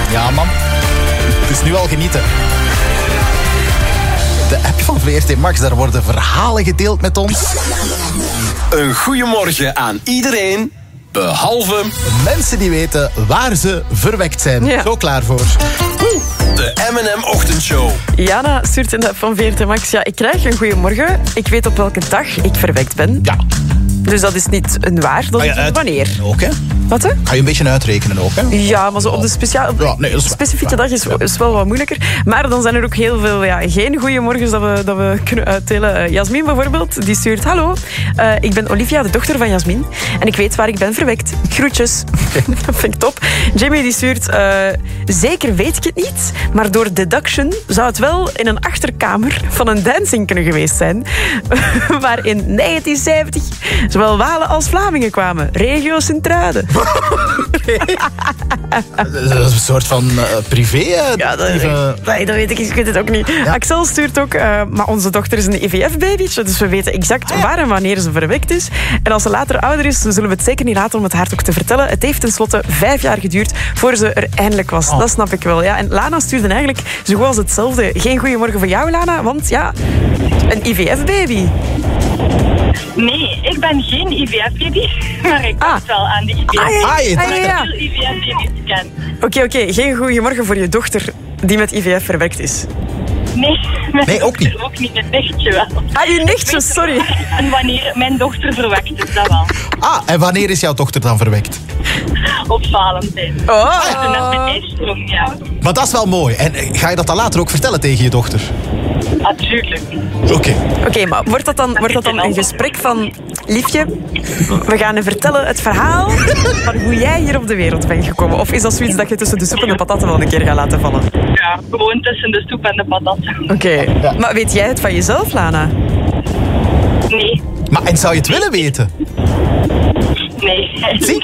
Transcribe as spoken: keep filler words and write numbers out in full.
Ja, man. Het is nu al genieten. De app van V R T Max, daar worden verhalen gedeeld met ons. Een goeiemorgen aan iedereen, behalve... mensen die weten waar ze verwekt zijn. Ja. Zo klaar voor. De M en M Ochtendshow. Jana stuurt in de app van V R T Max. Ja, ik krijg een goeiemorgen. Ik weet op welke dag ik verwekt ben. Ja. Dus dat is niet een waar, dat is een wanneer. Ook, hè? Wat, hè? Ga je een beetje uitrekenen ook, hè? Ja, maar zo op de speciale, Ja, nee, dat is waar. specifieke dag is, is wel wat moeilijker. Maar dan zijn er ook heel veel ja, geen goeiemorgens dat we, dat we kunnen uitdelen. Uh, Jasmin bijvoorbeeld, die stuurt... Hallo, uh, ik ben Olivia, de dochter van Jasmin. En ik weet waar ik ben verwekt. Groetjes. Dat vind ik top. Jamie die stuurt... Uh, zeker weet ik het niet, maar door deduction zou het wel in een achterkamer van een dancing kunnen geweest zijn. Waar in negentien zeventig zowel Walen als Vlamingen kwamen. Regio Sint-Truiden. Dat is een soort van uh, privé. Uh, Ja, dat, even... nee, dat weet ik, ik weet het ook niet. Ja. Axel stuurt ook, uh, maar onze dochter is een I V F-babytje, dus we weten exact waar en wanneer ze verwekt is. En als ze later ouder is, zullen we het zeker niet laten om het haar ook te vertellen. Het heeft tenslotte vijf jaar geduurd voor ze er eindelijk was. Oh. Dat snap ik wel. Ja. En Lana stuurde eigenlijk zoals hetzelfde. Geen goeiemorgen voor jou, Lana, want ja, een I V F-baby. Nee, ik ben geen I V F-baby, maar ik Ah. wacht wel aan de I V F. Ah, ja, Ah, je ja, dacht ja, ja. Veel I V F-baby's ken. Oké, oké. Geen goeiemorgen voor je dochter die met I V F verwekt is. Nee, mijn Nee, ook dochter niet. ook niet. Het nichtje wel. Ah, je nichtje, sorry. En wanneer mijn dochter verwekt is, dat wel. Ah, en wanneer is jouw dochter dan verwekt? Op Valentijn. Oh. Toen net met ijsprong, ja. Maar dat is wel mooi. En uh, ga je dat dan later ook vertellen tegen je dochter? Natuurlijk. Oké. Oké, maar wordt dat, dan, wordt dat dan een gesprek van... Liefje, we gaan je vertellen het verhaal van hoe jij hier op de wereld bent gekomen. Of is dat zoiets dat je tussen de soep en de patatten wel een keer gaat laten vallen? Ja, gewoon tussen de soep en de patat. Oké. Maar weet jij het van jezelf, Lana? Nee, Maar en zou je het willen weten? nee. Zie,